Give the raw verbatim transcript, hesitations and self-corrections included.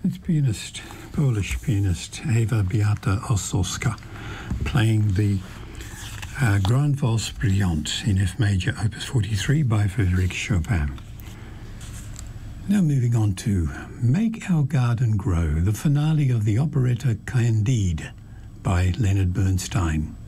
It's pianist, Polish pianist Eva Beata Ossowska playing the uh, Grande Valse Brillante in F major, opus forty-three by Frédéric Chopin. Now moving on to Make Our Garden Grow, the finale of the operetta Candide by Leonard Bernstein.